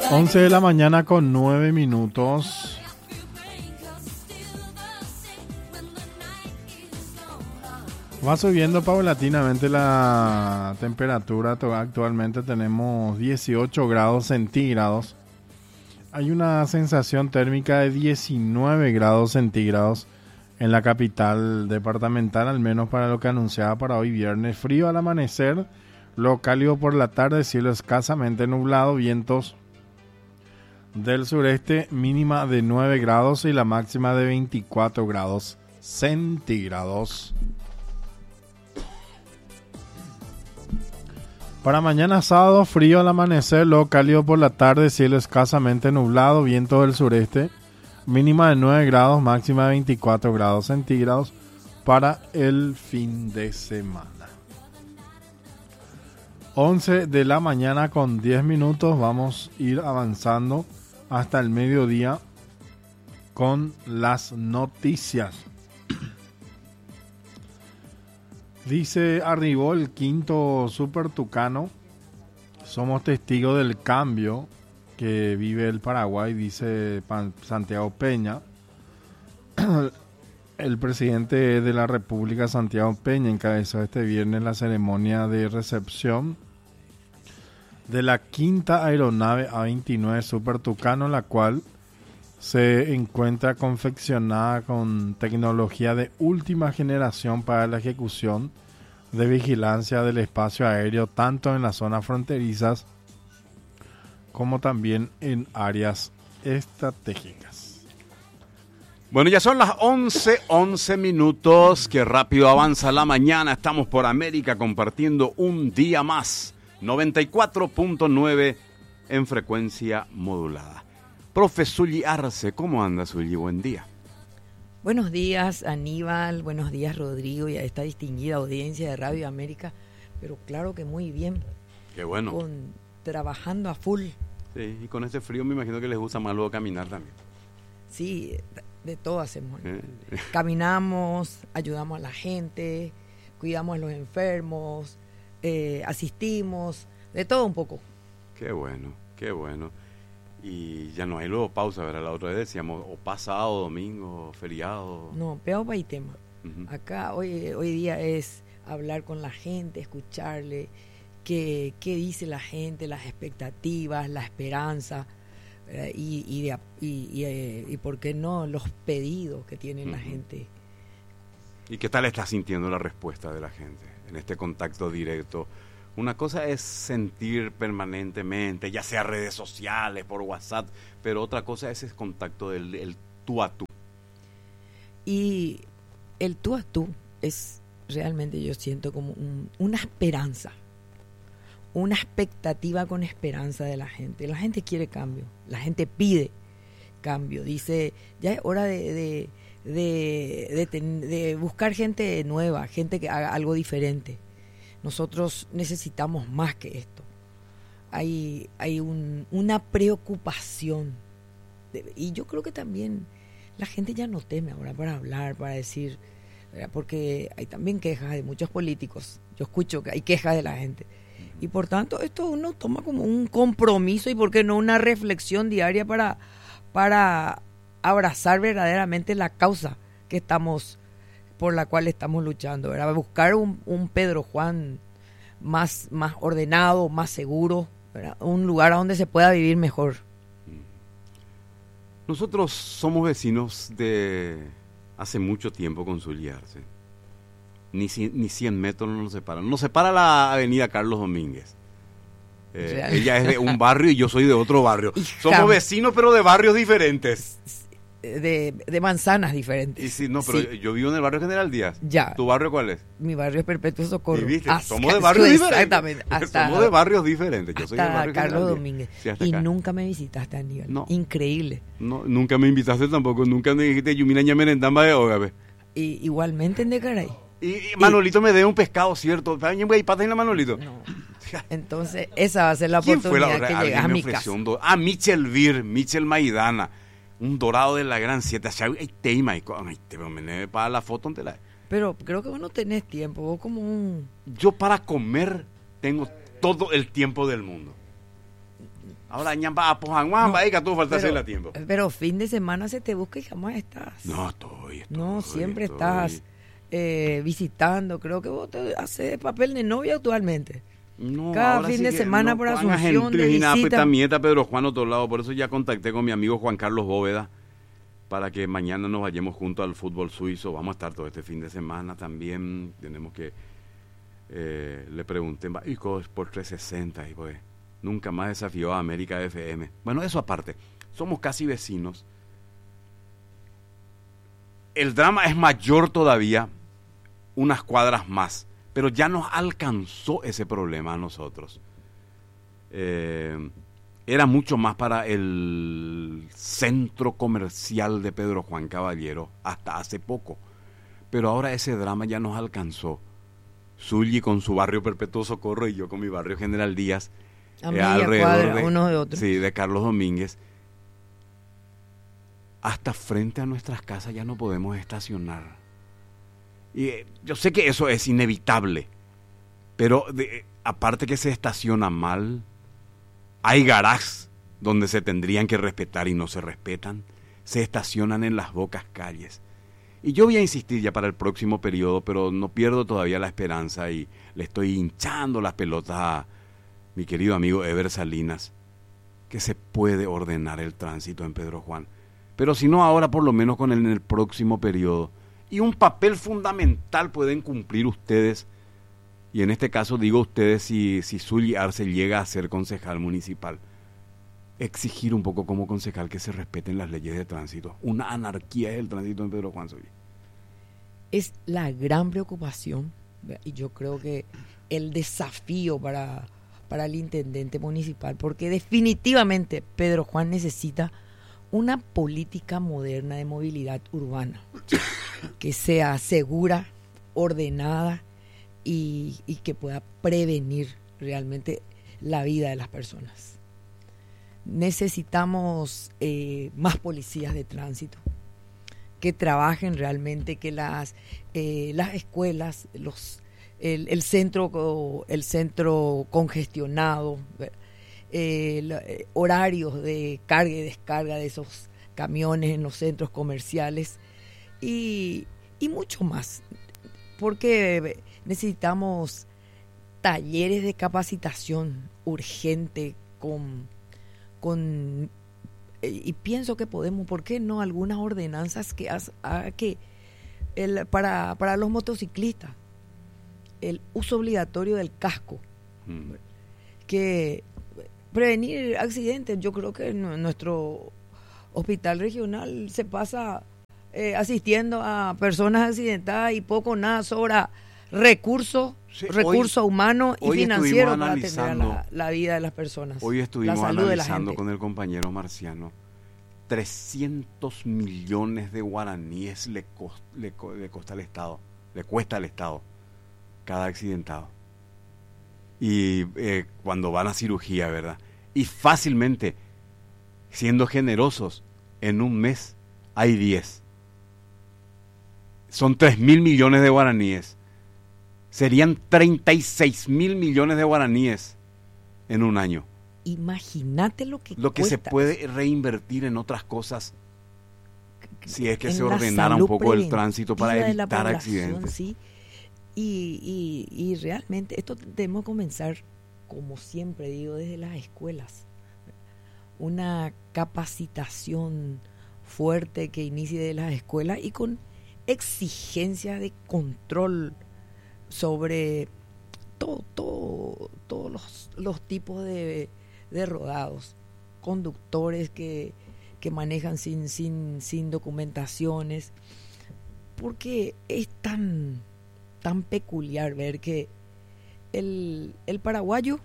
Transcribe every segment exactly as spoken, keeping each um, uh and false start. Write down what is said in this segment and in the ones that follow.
once de la mañana con nueve minutos. Va subiendo paulatinamente la temperatura. Actualmente tenemos dieciocho grados centígrados. Hay una sensación térmica de diecinueve grados centígrados en la capital departamental, al menos para lo que anunciaba para hoy viernes. Frío al amanecer, lo cálido por la tarde, cielo escasamente nublado, vientos del sureste, mínima de nueve grados y la máxima de veinticuatro grados centígrados. Para mañana sábado, frío al amanecer, luego cálido por la tarde, cielo escasamente nublado, viento del sureste, mínima de nueve grados, máxima de veinticuatro grados centígrados para el fin de semana. once de la mañana con diez minutos, vamos a ir avanzando hasta el mediodía con las noticias. Dice, arribó el quinto Super Tucano. Somos testigos del cambio que vive el Paraguay, dice Santiago Peña. El presidente de la República, Santiago Peña, encabezó este viernes la ceremonia de recepción de la quinta aeronave A veintinueve Super Tucano, la cual se encuentra confeccionada con tecnología de última generación para la ejecución de vigilancia del espacio aéreo, tanto en las zonas fronterizas como también en áreas estratégicas. Bueno, ya son las once, once minutos, que rápido avanza la mañana. Estamos por América compartiendo un día más. noventa y cuatro punto nueve en frecuencia modulada. Profe Zully Arce, ¿cómo anda, Zully? Buen día. Buenos días, Aníbal, buenos días, Rodrigo, y a esta distinguida audiencia de Radio América. Pero claro que muy bien. Qué bueno. Con, trabajando a full. Sí, y con este frío me imagino que les gusta más luego caminar también. Sí, de todo hacemos. ¿Eh? Caminamos, ayudamos a la gente, cuidamos a los enfermos, eh, asistimos, de todo un poco. Qué bueno, qué bueno. Y ya no hay luego pausa, ¿verdad? La otra vez decíamos, o pasado, domingo, feriado. No, peor para el tema. Uh-huh. Acá hoy, hoy día es hablar con la gente, escucharle, qué, qué dice la gente, las expectativas, la esperanza, ¿verdad? Y, y, de, y, y, eh, y por qué no los pedidos que tiene uh-huh. la gente. ¿Y qué tal está sintiendo la respuesta de la gente en este contacto directo? Una cosa es sentir permanentemente, ya sea redes sociales, por WhatsApp, pero otra cosa es ese contacto del el tú a tú. Y el tú a tú es realmente, yo siento como un, una esperanza, una expectativa con esperanza de la gente. La gente quiere cambio, la gente pide cambio, dice, ya es hora de, de, de, de, ten, de buscar gente nueva, gente que haga algo diferente. Nosotros necesitamos más que esto. Hay, hay un, una preocupación. De, y yo creo que también la gente ya no teme ahora para hablar, para decir, ¿verdad? Porque hay también quejas de muchos políticos. Yo escucho que hay quejas de la gente. Y por tanto, esto uno toma como un compromiso y, ¿por qué no, una reflexión diaria para, para abrazar verdaderamente la causa que estamos por la cual estamos luchando, ¿verdad? Buscar un, un Pedro Juan más, más ordenado, más seguro, ¿verdad? Un lugar donde se pueda vivir mejor. Nosotros somos vecinos de hace mucho tiempo con Zully Arce. Ni, ni cien metros no nos separan. Nos separa la avenida Carlos Domínguez. Eh, ella es de un barrio y yo soy de otro barrio. Somos Jam- vecinos, pero de barrios diferentes. De, de manzanas diferentes. Y sí, no, pero sí. Yo vivo en el barrio General Díaz. Ya. ¿Tu barrio cuál es? Mi barrio es Perpetuo Socorro. ¿Y viste? Hasta, somos de barrios diferentes. Exactamente. Hasta, somos de barrios diferentes. Yo soy de barrio Carlos General Domínguez. Sí, y acá. Nunca me visitaste, Aníbal. No. Increíble. No, nunca me invitaste tampoco. Nunca me dijiste Yumina Ñamerendamba de Ogabe. Y igualmente en Decaray. Y, y Manolito y, me dé un pescado, ¿cierto? ¿Pata Manolito? No. Entonces, esa va a ser la ¿Quién oportunidad fue la, que llegas a mi casa. Un do- ah, Michel Vir, Michel Maidana. Un dorado de la Gran Siete. Para la foto. La... Pero creo que vos no tenés tiempo. Vos como un... Yo para comer tengo todo el tiempo del mundo. Ahora ñamba pojan guamba ahí que tú falta hacerle a tiempo. Pero fin de semana se te busca y jamás estás. No, estoy, estoy No, siempre estoy. estás eh, visitando. Creo que vos te haces papel de novia actualmente. No, cada ahora fin sí de que semana no por pongan Asunción gente, de y nada, pues, visita. también está Pedro Juan otro lado, por eso ya contacté con mi amigo Juan Carlos Bóveda para que mañana nos vayamos juntos al fútbol suizo. Vamos a estar todo este fin de semana también. Tenemos que eh, le pregunté y por trescientos sesenta y pues nunca más desafió a América F M. Bueno, eso aparte, somos casi vecinos. El drama es mayor todavía, unas cuadras más, pero ya nos alcanzó ese problema a nosotros. Eh, era mucho más para el centro comercial de Pedro Juan Caballero hasta hace poco, pero ahora ese drama ya nos alcanzó. Zully con su barrio Perpetuo Socorro y yo con mi barrio General Díaz, A eh, media alrededor cuadra, de, uno de otro. sí, de Carlos Domínguez. Hasta frente a nuestras casas ya no podemos estacionar. Y eh, yo sé que eso es inevitable, pero de, aparte que se estaciona mal, hay garajes donde se tendrían que respetar y no se respetan, se estacionan en las bocas calles. Y yo voy a insistir ya para el próximo periodo, pero no pierdo todavía la esperanza y le estoy hinchando las pelotas a mi querido amigo Ever Salinas, que se puede ordenar el tránsito en Pedro Juan. Pero si no ahora, por lo menos con el, en el próximo periodo. Y un papel fundamental pueden cumplir ustedes, y en este caso digo ustedes si, si Zully Arce llega a ser concejal municipal, exigir un poco como concejal que se respeten las leyes de tránsito. Una anarquía es el tránsito en Pedro Juan, Zully. Es la gran preocupación, y yo creo que el desafío para, para el intendente municipal, porque definitivamente Pedro Juan necesita una política moderna de movilidad urbana que sea segura, ordenada y, y que pueda prevenir realmente la vida de las personas. Necesitamos eh, más policías de tránsito que trabajen realmente, que las eh, las escuelas, los el, el centro el centro congestionado, eh, la, eh, horarios de carga y descarga de esos camiones en los centros comerciales y, y mucho más, porque necesitamos talleres de capacitación urgente con con y pienso que podemos, ¿por qué no? Algunas ordenanzas que hagan que el, para, para los motociclistas el uso obligatorio del casco, mm. que prevenir accidentes. Yo creo que en nuestro hospital regional se pasa eh, asistiendo a personas accidentadas y poco nada sobra recursos, sí, recursos humanos y financieros para atender la, la vida de las personas. Hoy estuvimos la salud analizando de la con el compañero Marciano. trescientos millones de guaraníes le, cost, le, le cuesta al Estado, le cuesta al Estado cada accidentado. Y eh, cuando van a cirugía, ¿verdad? Y fácilmente, siendo generosos, en un mes hay diez. Son tres mil millones de guaraníes. Serían treinta y seis mil millones de guaraníes en un año. Imagínate lo que Lo que cuesta. se puede reinvertir en otras cosas si es que en se ordenara un poco el tránsito para evitar accidentes. ¿Sí? Y, y, y realmente esto debemos comenzar, como siempre digo, desde las escuelas. Una capacitación fuerte que inicie de las escuelas y con exigencia de control sobre todo, todo, todos los, los tipos de, de rodados, conductores que, que manejan sin, sin, sin documentaciones, porque es tan, tan peculiar ver que el, el paraguayo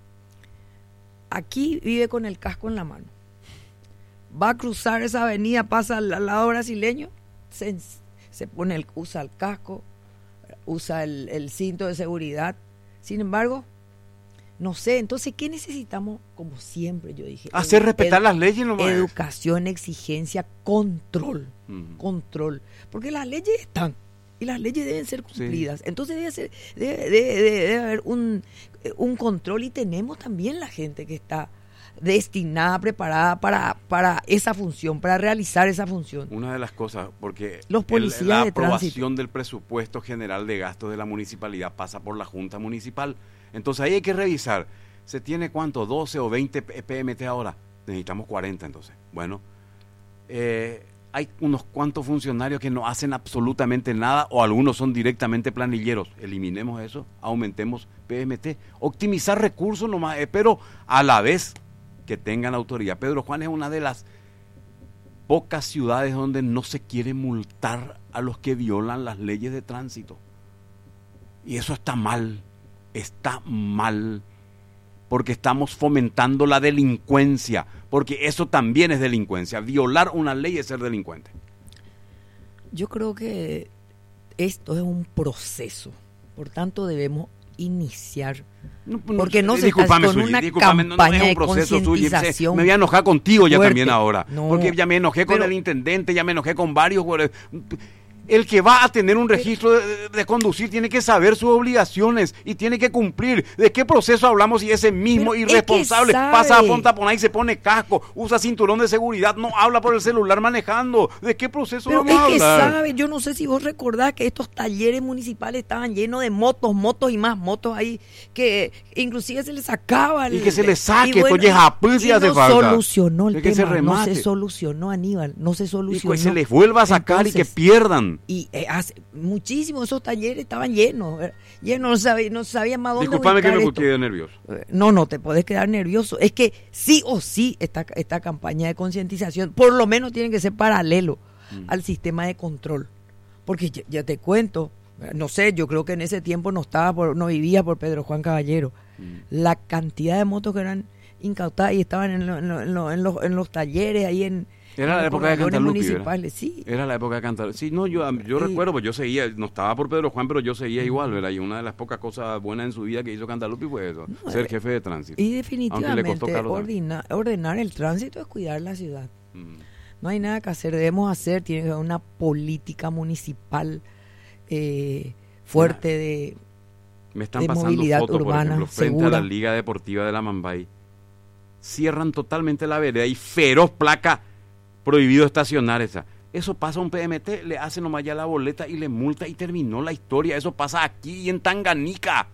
aquí vive con el casco en la mano, va a cruzar esa avenida, pasa al, al lado brasileño, se, se pone el, usa el casco, usa el, el cinto de seguridad. Sin embargo, no sé, entonces, ¿qué necesitamos? Como siempre yo dije, hacer edu- respetar edu- las leyes nomás. Educación, exigencia, control, uh-huh. control, porque las leyes están y las leyes deben ser cumplidas. Sí. Entonces debe ser, debe, debe, debe, debe haber un, un control, y tenemos también la gente que está destinada, preparada para, para esa función, para realizar esa función. Una de las cosas, porque Los policías el, la de aprobación tránsito. del presupuesto general de gastos de la municipalidad pasa por la Junta Municipal. Entonces ahí hay que revisar. ¿Se tiene cuánto? ¿doce o veinte P M T ahora? Necesitamos cuarenta entonces. Bueno, eh, hay unos cuantos funcionarios que no hacen absolutamente nada o algunos son directamente planilleros. Eliminemos eso, aumentemos P M T, optimizar recursos nomás, eh, pero a la vez que tengan autoridad. Pedro Juan es una de las pocas ciudades donde no se quiere multar a los que violan las leyes de tránsito. Y eso está mal, está mal, porque estamos fomentando la delincuencia, porque eso también es delincuencia. Violar una ley es ser delincuente. Yo creo que esto es un proceso, por tanto debemos iniciar, No, no, porque no se discúlpame, está con Suyi, una discúlpame, no, no campaña es un de proceso, Suyi, concientización. me voy a enojar contigo ya fuerte. también ahora, No, porque ya me enojé con pero- el intendente, ya me enojé con varios. El que va a tener un registro de, de conducir tiene que saber sus obligaciones y tiene que cumplir. ¿De qué proceso hablamos si ese mismo Pero es que irresponsable sabe. pasa a Pontaponá y se pone casco, usa cinturón de seguridad, no habla por el celular manejando? ¿De qué proceso Pero vamos a es que hablar? sabe, yo no sé si vos recordás que estos talleres municipales estaban llenos de motos, motos y más motos ahí, que inclusive se les sacaba. Y el- que se les saque, y bueno, esto ya es apil si y hace no falta. solucionó el De que se tema, no remate. se solucionó, Aníbal, no se Y solucionó. que se les vuelva a sacar y que Entonces, pierdan. Y eh, hace muchísimo esos talleres estaban llenos, ¿verdad? llenos, no sabía, no sabía más dónde Disculpame que ubicar me esto. quedé nervioso. Eh, No, no te puedes quedar nervioso. Es que sí o sí esta, esta campaña de concientización, por lo menos tiene que ser paralelo Mm. al sistema de control. Porque ya, ya te cuento, eh, no sé, yo creo que en ese tiempo no estaba por, no vivía por Pedro Juan Caballero. Mm. La cantidad de motos que eran incautadas y estaban en, lo- en, lo- en lo- en los, en los talleres ahí en, Era en la los época de corralones Cantalupi, municipales, sí. Era la época de cantar. Sí, no, yo, yo Sí. recuerdo, pues yo seguía, no estaba por Pedro Juan, pero yo seguía igual, ¿verdad? Y una de las pocas cosas buenas en su vida que hizo Cantalupi fue eso, No, ser eh, jefe de tránsito. Y Aunque le definitivamente costó caro también. ordena- ordenar el tránsito es cuidar la ciudad. Mm. No hay nada que hacer, debemos hacer, tiene que haber una política municipal eh, fuerte de... Me están de pasando movilidad fotos, por urbana, ejemplo, frente segura. a la Liga Deportiva de la Mambay. Cierran totalmente la vereda y feroz placa prohibido estacionar esa. Eso pasa a un P M T, le hace nomás ya la boleta y le multa y terminó la historia. Eso pasa aquí y en Tanganica.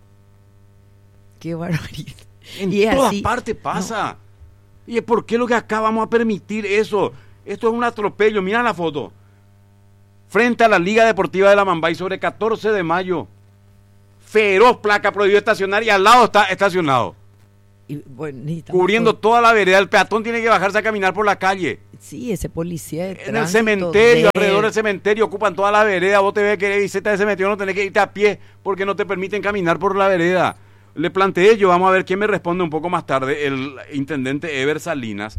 Qué barbaridad. En Y es todas así. partes pasa. ¿Y por qué lo que acá vamos a permitir eso? Esto es un atropello. Mira la foto. Frente a la Liga Deportiva de la Mambay sobre catorce de mayo. Feroz placa prohibido estacionar y al lado está estacionado. Y, bueno, necesitamos Cubriendo por- toda la vereda. El peatón tiene que bajarse a caminar por la calle. Sí, ese policía de En el tránsito cementerio, de- alrededor del cementerio, ocupan toda la vereda. Vos te ves que eres visita de cementerio, no tenés que irte a pie porque no te permiten caminar por la vereda. Le planteé yo, vamos a ver quién me responde un poco más tarde, el intendente Ever Salinas.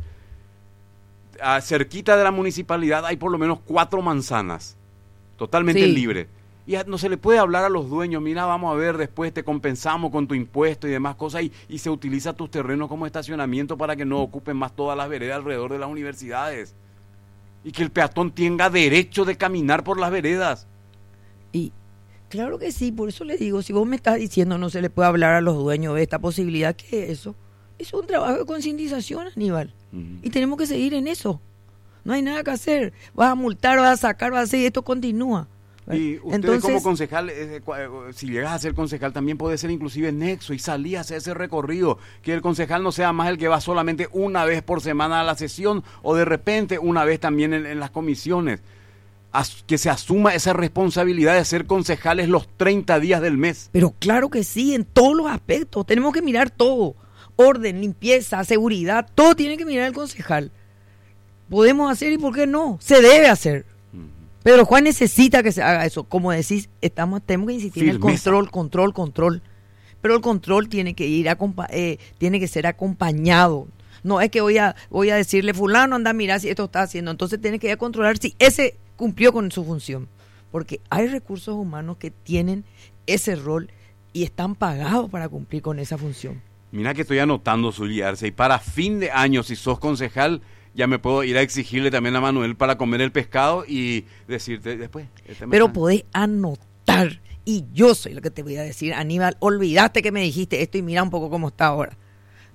Ah, cerquita de la municipalidad hay por lo menos cuatro manzanas, totalmente Sí. libres. Y a- no se le puede hablar a los dueños, mira, vamos a ver, después te compensamos con tu impuesto y demás cosas, y, y se utiliza tus terrenos como estacionamiento para que no ocupen más todas las veredas alrededor de las universidades. Y que el peatón tenga derecho de caminar por las veredas. Y claro que sí, por eso le digo, si vos me estás diciendo no se le puede hablar a los dueños de esta posibilidad, que eso es un trabajo de concientización, Aníbal. Ujú. Y tenemos que seguir en eso. No hay nada que hacer. Vas a multar, vas a sacar, vas a hacer y esto continúa. Y usted Entonces, como concejal, eh, cua- eh, si llegas a ser concejal, también puede ser inclusive nexo y salir a hacer ese recorrido. Que el concejal no sea más el que va solamente una vez por semana a la sesión o de repente una vez también en, en las comisiones. As- que se asuma esa responsabilidad de ser concejales los treinta días del mes. pero claro que sí, en todos los aspectos. Tenemos que mirar todo. Orden, limpieza, seguridad, todo tiene que mirar el concejal. Podemos hacer y por qué no. Se debe hacer. Pedro Juan necesita que se haga eso. Como decís, estamos, tenemos que insistir en el Firmeza. control, control, control. Pero el control tiene que ir acompa- eh, tiene que ser acompañado. No es que voy a voy a decirle fulano anda a mirar si esto está haciendo. Entonces tiene que ir a controlar si ese cumplió con su función. Porque hay recursos humanos que tienen ese rol y están pagados para cumplir con esa función. Mira que estoy anotando, Zuly Arce, y para fin de año, si sos concejal, ya me puedo ir a exigirle también a Manuel para comer el pescado y decirte después. este me- Pero podés anotar. Y yo soy lo que te voy a decir, Aníbal. Olvidaste que me dijiste esto y mira un poco cómo está ahora.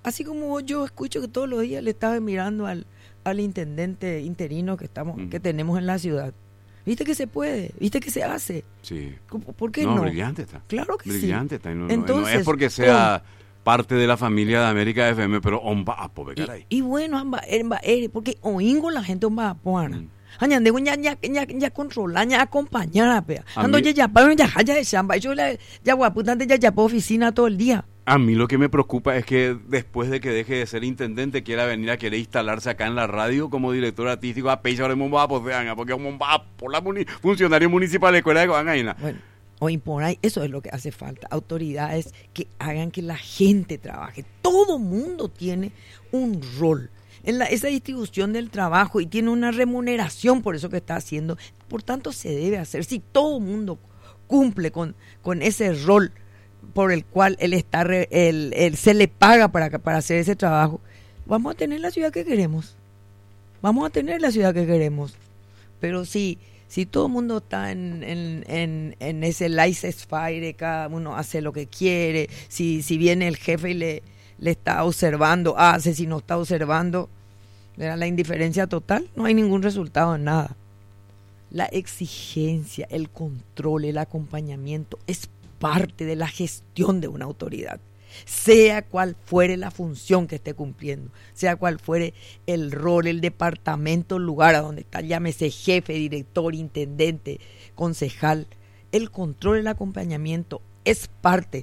Así como yo escucho que todos los días le estaba mirando al, al intendente interino que estamos, mm. que tenemos en la ciudad. ¿Viste que se puede? ¿Viste que se hace? Sí. ¿Por qué no? no? Brillante está. Claro que brillante sí. Está. No, Entonces, no es porque sea con... parte de la familia de América F M, pero omba apo, y, y bueno, amba, amba, porque oingo la gente omba apoana. Mm. Añande ya ya ya ya controla, ya acompañar, pea. Ando ya ya para ya ya de chamba. Yo la ya guaputante ya ya por oficina todo el día. A mí lo que me preocupa es que después de que deje de ser intendente quiera venir a querer instalarse acá en la radio como director artístico a Peixa de Momba, porque Momba por la muni, funcionario municipal de escuela de Coangaina. Bueno, o imponer, eso es lo que hace falta, autoridades que hagan que la gente trabaje. Todo mundo tiene un rol en la, esa distribución del trabajo y tiene una remuneración por eso que está haciendo. Por tanto, se debe hacer. Si todo el mundo cumple con, con ese rol por el cual él está re, él, él, se le paga para, para hacer ese trabajo, vamos a tener la ciudad que queremos. Vamos a tener la ciudad que queremos. Pero si, si todo el mundo está en, en, en, en ese laissez-faire, cada uno hace lo que quiere, si, si viene el jefe y le, le está observando, hace, si no está observando, la indiferencia total, no hay ningún resultado en nada. La exigencia, el control, el acompañamiento es parte de la gestión de una autoridad, sea cual fuere la función que esté cumpliendo, sea cual fuere el rol, el departamento, el lugar a donde está, llámese jefe, director, intendente, concejal. El control, el acompañamiento es parte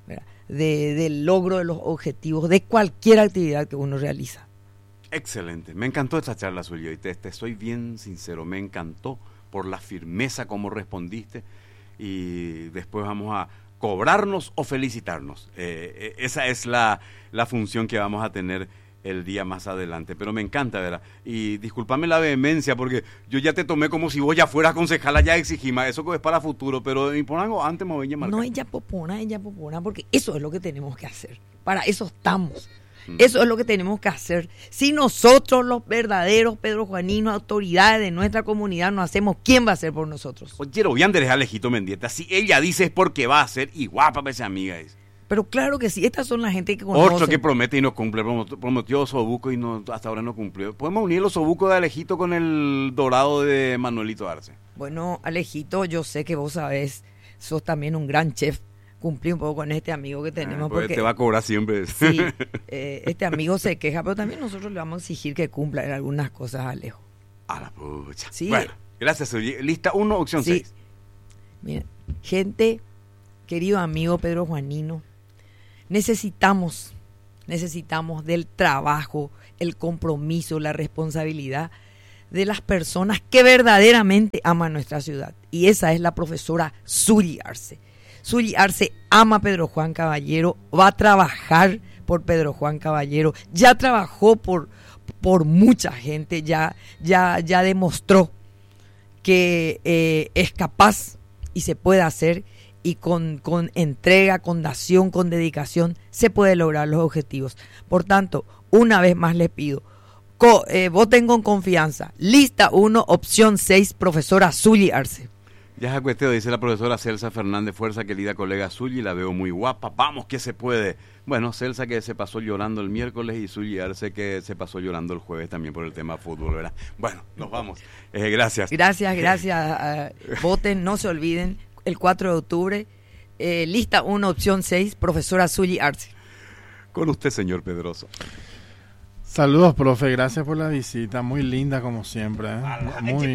de, del logro de los objetivos de cualquier actividad que uno realiza. Excelente, me encantó esta charla, Zully, y te, te soy bien sincero, me encantó por la firmeza como respondiste. Y después vamos a cobrarnos o felicitarnos. Eh, esa es la, la función que vamos a tener el día más adelante. Pero me encanta, ¿verdad? Y discúlpame la vehemencia, porque yo ya te tomé como si vos ya fueras concejala, ya exigima. Eso es para futuro, pero impongo antes me voy a marcar. No, ella popona, ella popona, porque eso es lo que tenemos que hacer. Para eso estamos. Eso es lo que tenemos que hacer. Si nosotros, los verdaderos Pedro Juaninos, autoridades de nuestra comunidad, no hacemos, ¿quién va a hacer por nosotros? Oye, voy a dejar Alejito Mendieta. Si ella dice es porque va a hacer, y guapa esa amiga es. Pero claro que sí, estas son la gente que conoce. Otro que promete y no cumple. Prometió Sobuco y no, hasta ahora no cumplió. ¿Podemos unir los Sobucos de Alejito con el dorado de Manuelito Arce? Bueno, Alejito, yo sé que vos sabés, sos también un gran chef. Cumplí un poco con este amigo que tenemos. Ah, porque, porque te va a cobrar siempre. Sí, eh, este amigo se queja, pero también nosotros le vamos a exigir que cumpla en algunas cosas, Alejo. A la pucha. Sí. Bueno, gracias. Lista uno, opción seis. Sí. Mira, gente, querido amigo Pedro Juanino, necesitamos, necesitamos del trabajo, el compromiso, la responsabilidad de las personas que verdaderamente aman nuestra ciudad. Y esa es la profesora Zully Arce. Zully Arce ama a Pedro Juan Caballero, va a trabajar por Pedro Juan Caballero, ya trabajó por, por mucha gente, ya, ya, ya demostró que eh, es capaz y se puede hacer, y con, con entrega, con dación, con dedicación, se puede lograr los objetivos. Por tanto, una vez más les pido, co, eh, voten con confianza. Lista uno, opción seis, profesora Zully Arce. Ya es cuestión, dice la profesora Celsa Fernández Fuerza, querida colega Zully, la veo muy guapa, vamos que se puede. Bueno, Celsa que se pasó llorando el miércoles y Zully Arce que se pasó llorando el jueves también por el tema fútbol, ¿verdad? Bueno, nos vamos. Eh, gracias. Gracias, gracias. Uh, voten, no se olviden, el cuatro de octubre, eh, lista uno, opción seis, profesora Zully Arce. Con usted, señor Pedroso. Saludos, profe, gracias por la visita, muy linda como siempre, ¿eh? muy, muy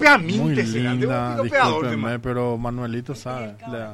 linda, discúlpenme, pero Manuelito sabe.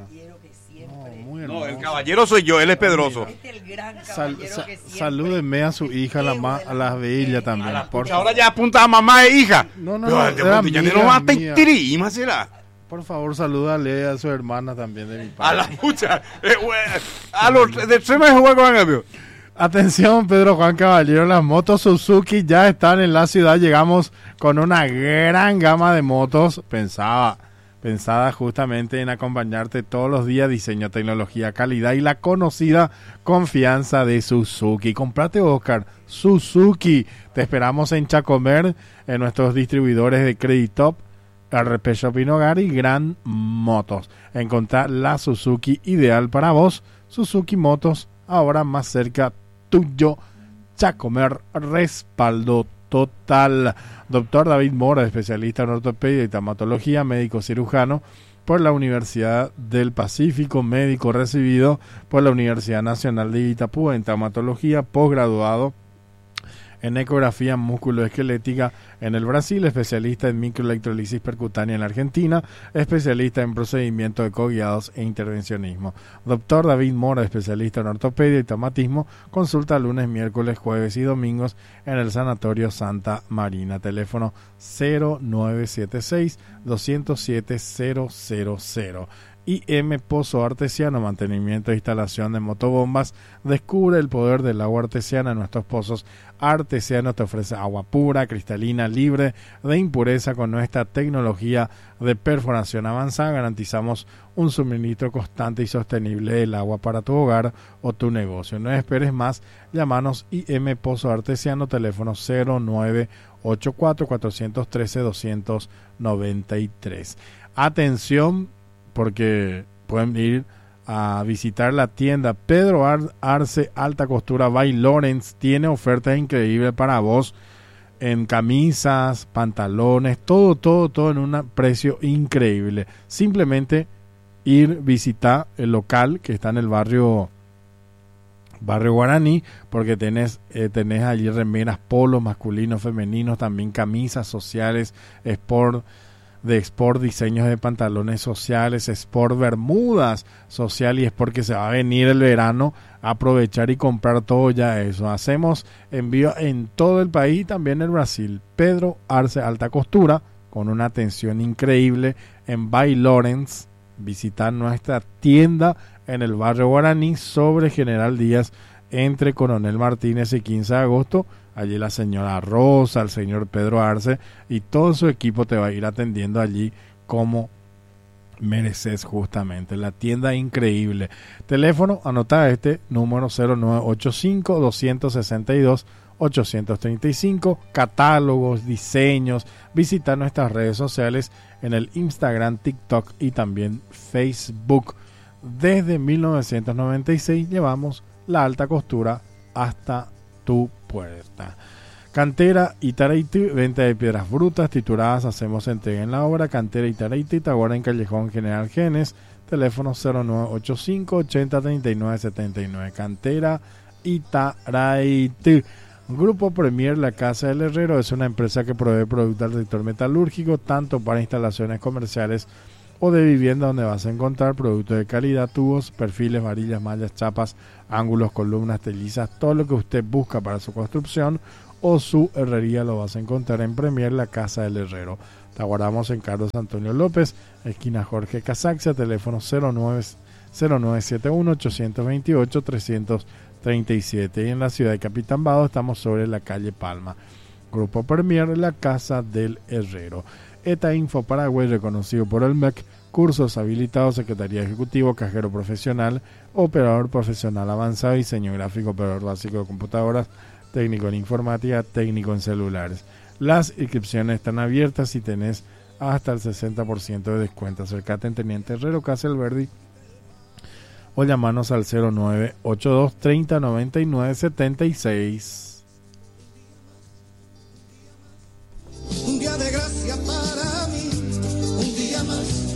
No, muy no, el caballero soy yo, él es Pedroso. Este es el gran Sal, sa, salúdenme a su hija, a la, ma, a la bella también. A la por ahora ya apunta a mamá e hija. No, no, no, no, amiga, no va a tirir, por favor, salúdale a su hermana también de mi padre. A la pucha, eh, a los de tres meses juego con el Atención, Pedro Juan Caballero, las motos Suzuki ya están en la ciudad. Llegamos con una gran gama de motos pensaba, pensada justamente en acompañarte todos los días. Diseño, tecnología, calidad y la conocida confianza de Suzuki. Comprate, Oscar, Suzuki. Te esperamos en Chacomer, en nuestros distribuidores de Creditop, R P Shopping Hogar y Gran Motos. Encontrar la Suzuki ideal para vos. Suzuki Motos, ahora más cerca tuyo. Chacomer, respaldo total. Doctor David Mora, especialista en ortopedia y traumatología, médico cirujano por la Universidad del Pacífico, médico recibido por la Universidad Nacional de Itapú en traumatología, posgraduado en ecografía musculoesquelética en el Brasil, especialista en microelectrolisis percutánea en la Argentina, especialista en procedimientos ecoguiados e intervencionismo. Doctor David Mora, especialista en ortopedia y traumatismo, consulta lunes, miércoles, jueves y domingos en el Sanatorio Santa Marina. Teléfono cero nueve siete seis, dos cero siete, cero cero cero. I M Pozo Artesiano, mantenimiento e instalación de motobombas. Descubre el poder del agua artesiana en nuestros pozos artesianos. Te ofrece agua pura, cristalina, libre de impureza con nuestra tecnología de perforación avanzada. Garantizamos un suministro constante y sostenible del agua para tu hogar o tu negocio. No esperes más, llámanos I M Pozo Artesiano, teléfono cero nueve ocho cuatro, cuatro uno tres, dos nueve tres. Atención, porque pueden ir a visitar la tienda Pedro Arce Alta Costura by Lawrence. Tiene ofertas increíbles para vos en camisas, pantalones, todo, todo, todo en un precio increíble. Simplemente ir visitar el local que está en el barrio barrio Guaraní, porque tenés, eh, tenés allí remeras, polos masculinos, femeninos, también camisas sociales, sport, de Sport, diseños de pantalones sociales, Sport bermudas social, y es porque se va a venir el verano, aprovechar y comprar todo ya eso. Hacemos envío en todo el país y también en Brasil. Pedro Arce Alta Costura, con una atención increíble en By Lawrence. Visitar nuestra tienda en el barrio Guaraní sobre General Díaz entre Coronel Martínez y quince de agosto. Allí la señora Rosa, el señor Pedro Arce y todo su equipo te va a ir atendiendo allí como mereces justamente. La tienda increíble. Teléfono, anota este, número cero nueve ocho cinco, dos seis dos, ocho tres cinco. Catálogos, diseños. Visita nuestras redes sociales en el Instagram, TikTok y también Facebook. Desde mil novecientos noventa y seis llevamos la alta costura hasta tu puerta. Cantera Itaraiti, venta de piedras brutas tituladas, hacemos entrega en la obra. Cantera Itaraiti, Taguara en Callejón General Genes, teléfono cero nueve ocho cinco, ochenta, treinta y nueve, setenta y nueve. Cantera Itaraiti. Grupo Premier, la Casa del Herrero, es una empresa que provee productos del sector metalúrgico, tanto para instalaciones comerciales o de vivienda, donde vas a encontrar productos de calidad, tubos, perfiles, varillas, mallas, chapas, ángulos, columnas, telizas, todo lo que usted busca para su construcción o su herrería lo vas a encontrar en Premier, la Casa del Herrero. Te aguardamos en Carlos Antonio López, esquina Jorge Casaxia, teléfono cero nueve siete uno, ocho dos ocho, tres tres siete. Y en la ciudad de Capitán Vado estamos sobre la calle Palma. Grupo Premier, la Casa del Herrero. ETA Info Paraguay, reconocido por el M E C, cursos habilitados, Secretaría Ejecutivo, Cajero Profesional, Operador Profesional Avanzado, Diseño Gráfico, Operador Básico de Computadoras, Técnico en Informática, Técnico en Celulares. Las inscripciones están abiertas y tenés hasta el sesenta por ciento de descuento. Acercate en Teniente Herrero, Casa El Verdi, o llamanos al cero nueve ocho dos, treinta, noventa y nueve, setenta y seis. Un día de gracia para mí, un día más.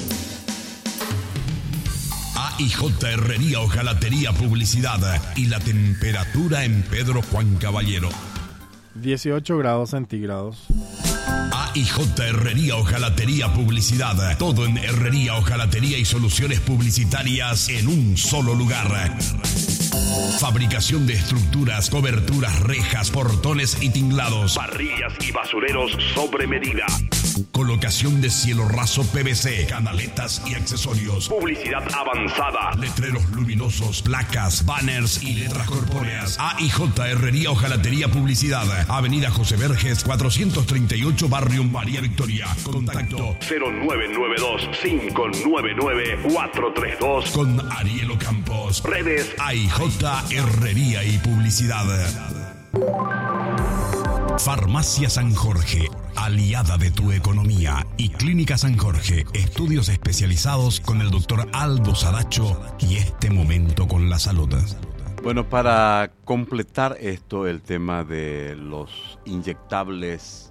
A I J Herrería Hojalatería Publicidad y la temperatura en Pedro Juan Caballero. dieciocho grados centígrados. A I J Herrería Hojalatería Publicidad. Todo en herrería, hojalatería y soluciones publicitarias en un solo lugar. Fabricación de estructuras, coberturas, rejas, portones y tinglados. Parrillas y basureros sobre medida. Colocación de cielo raso P V C, canaletas y accesorios. Publicidad avanzada. Letreros luminosos, placas, banners y letras corpóreas. A I J Herrería Hojalatería Publicidad. Avenida José Verges, cuatrocientos treinta y ocho, Barrio María Victoria. Contacto cero nueve nueve dos, cinco nueve nueve, cuatro tres dos con Ariel Campos. Redes A I J Herrería y Publicidad. Farmacia San Jorge, aliada de tu economía, y Clínica San Jorge, estudios especializados con el doctor Aldo Saracho y este momento con la salud. Bueno, para completar esto, el tema de los inyectables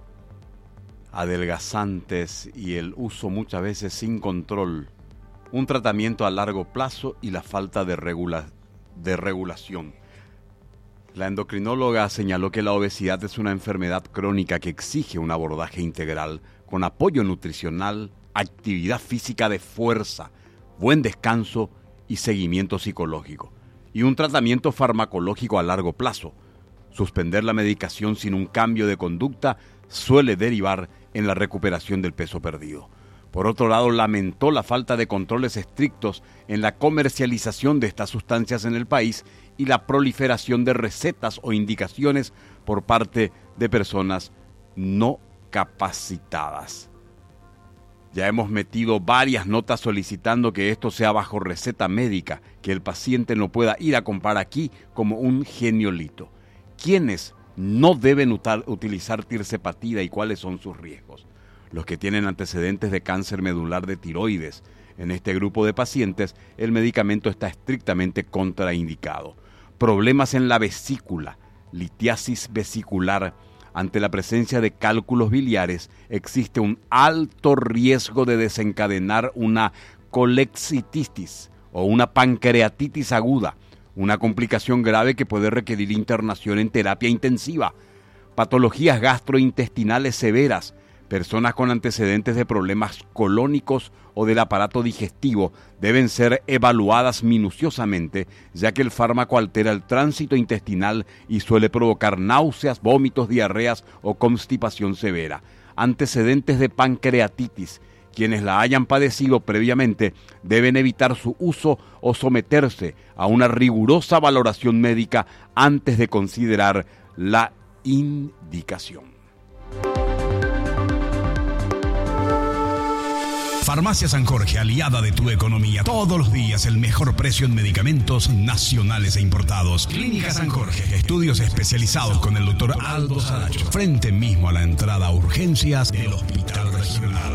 adelgazantes y el uso muchas veces sin control, un tratamiento a largo plazo y la falta de, regula- de regulación. La endocrinóloga señaló que la obesidad es una enfermedad crónica que exige un abordaje integral con apoyo nutricional, actividad física de fuerza, buen descanso y seguimiento psicológico, y un tratamiento farmacológico a largo plazo. Suspender la medicación sin un cambio de conducta suele derivar en la recuperación del peso perdido. Por otro lado, lamentó la falta de controles estrictos en la comercialización de estas sustancias en el país y la proliferación de recetas o indicaciones por parte de personas no capacitadas. Ya hemos metido varias notas solicitando que esto sea bajo receta médica, que el paciente no pueda ir a comprar aquí como un geniolito. ¿Quiénes no deben utar, utilizar tirzepatida y cuáles son sus riesgos? Los que tienen antecedentes de cáncer medular de tiroides. En este grupo de pacientes, el medicamento está estrictamente contraindicado. Problemas en la vesícula, litiasis vesicular. Ante la presencia de cálculos biliares, existe un alto riesgo de desencadenar una colexititis o una pancreatitis aguda, una complicación grave que puede requerir internación en terapia intensiva. Patologías gastrointestinales severas, personas con antecedentes de problemas colónicos o del aparato digestivo deben ser evaluadas minuciosamente, ya que el fármaco altera el tránsito intestinal y suele provocar náuseas, vómitos, diarreas o constipación severa. Antecedentes de pancreatitis. Quienes la hayan padecido previamente deben evitar su uso o someterse a una rigurosa valoración médica antes de considerar la indicación. Farmacia San Jorge, aliada de tu economía. Todos los días el mejor precio en medicamentos nacionales e importados. Clínica San Jorge, estudios especializados con el doctor Aldo Saracho. Frente mismo a la entrada a urgencias del Hospital Regional.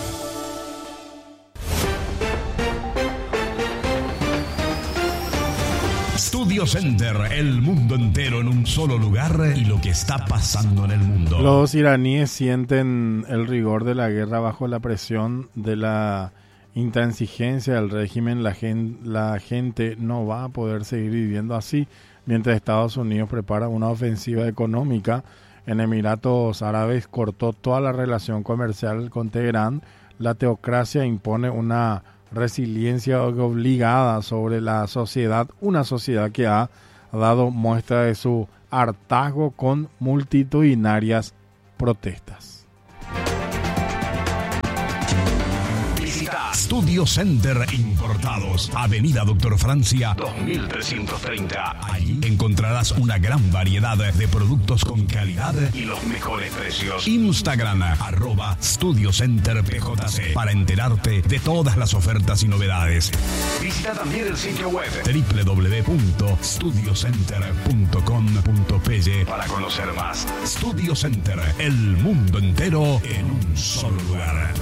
Studio Center, el mundo entero en un solo lugar y lo que está pasando en el mundo. Los iraníes sienten el rigor de la guerra bajo la presión de la intransigencia del régimen. La gente, la gente no va a poder seguir viviendo así mientras Estados Unidos prepara una ofensiva económica. En Emiratos Árabes cortó toda la relación comercial con Teherán. La teocracia impone una resiliencia obligada sobre la sociedad, una sociedad que ha dado muestra de su hartazgo con multitudinarias protestas. Visita Studio Center Importados, Avenida Doctor Francia dos mil trescientos treinta. Allí encontrarás una gran variedad de productos con calidad y los mejores precios. Instagram, arroba Studio Center P J C, para enterarte de todas las ofertas y novedades. Visita también el sitio web doble u doble u doble u punto studio center punto com punto p y para conocer más. Studio Center, el mundo entero en un solo lugar.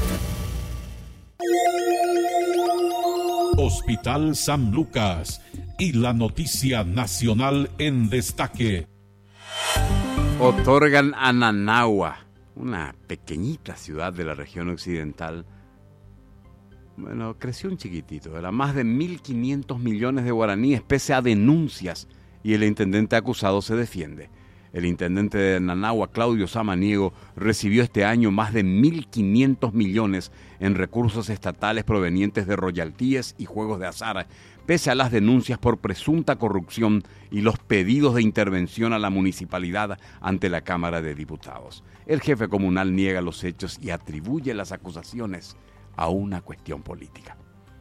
Hospital San Lucas y la noticia nacional en destaque. Otorgan a Nanagua, una pequeñita ciudad de la región occidental. Bueno, creció un chiquitito, era más de mil quinientos millones de guaraníes pese a denuncias, y el intendente acusado se defiende. El intendente de Nanagua, Claudio Samaniego, recibió este año más de mil quinientos millones en recursos estatales provenientes de royaltíes y juegos de azar, pese a las denuncias por presunta corrupción y los pedidos de intervención a la municipalidad ante la Cámara de Diputados. El jefe comunal niega los hechos y atribuye las acusaciones a una cuestión política.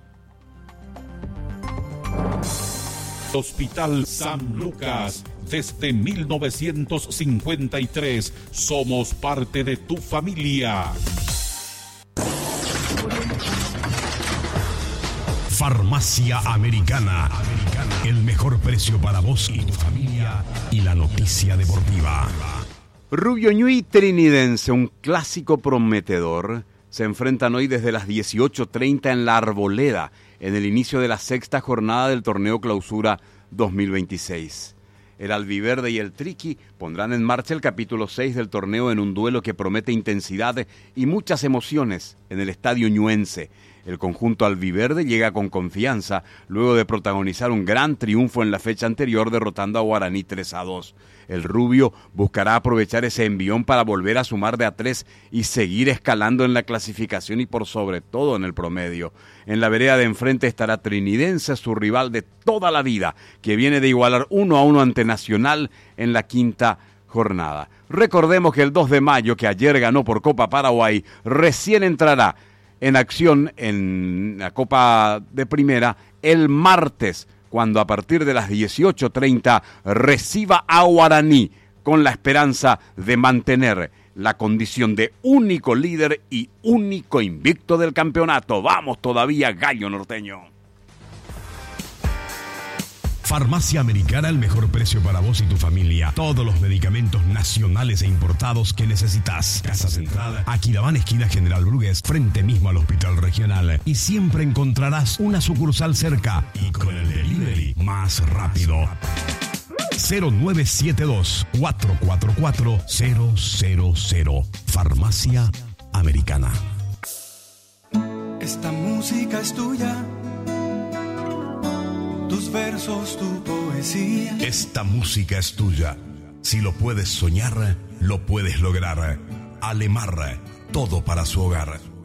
Hospital San Lucas, desde mil novecientos cincuenta y tres, somos parte de tu familia. Farmacia Americana, el mejor precio para vos y tu familia, y la noticia deportiva. Rubio Ñuy Trinidense, un clásico prometedor, se enfrentan hoy desde las dieciocho treinta en La Arboleda, en el inicio de la sexta jornada del torneo Clausura dos mil veintiséis. El Albiverde y el Triqui pondrán en marcha el capítulo seis del torneo en un duelo que promete intensidad y muchas emociones en el estadio ñuense. El conjunto albiverde llega con confianza luego de protagonizar un gran triunfo en la fecha anterior derrotando a Guaraní tres a dos. El Rubio buscará aprovechar ese envión para volver a sumar de a tres y seguir escalando en la clasificación y por sobre todo en el promedio. En la vereda de enfrente estará Trinidense, su rival de toda la vida, que viene de igualar uno a uno ante Nacional en la quinta jornada. Recordemos que el dos de mayo, que ayer ganó por Copa Paraguay, recién entrará en acción en la Copa de Primera el martes, cuando a partir de las dieciocho treinta reciba a Guaraní con la esperanza de mantener la condición de único líder y único invicto del campeonato. ¡Vamos todavía, Gallo Norteño! Farmacia Americana, el mejor precio para vos y tu familia. Todos los medicamentos nacionales e importados que necesitas. Casa Central, Aquidabán, esquina General Brugués, frente mismo al Hospital Regional. Y siempre encontrarás una sucursal cerca. Y con el delivery más rápido. cero nueve siete dos, cuatro cuatro cuatro, cero cero cero. Farmacia Americana. Esta música es tuya. Tus versos, tu poesía. Esta música es tuya. Si lo puedes soñar, lo puedes lograr. Alemar, todo para su hogar.